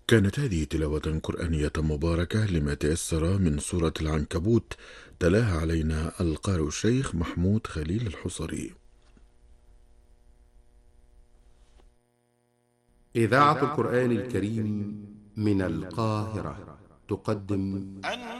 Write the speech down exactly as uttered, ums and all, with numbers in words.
كانت هذه تلاوة قرآنية مباركة لما تيسر من سورة العنكبوت، تلاها علينا القارئ الشيخ محمود خليل الحصري. إذاعة القرآن الكريم من القاهرة تقدم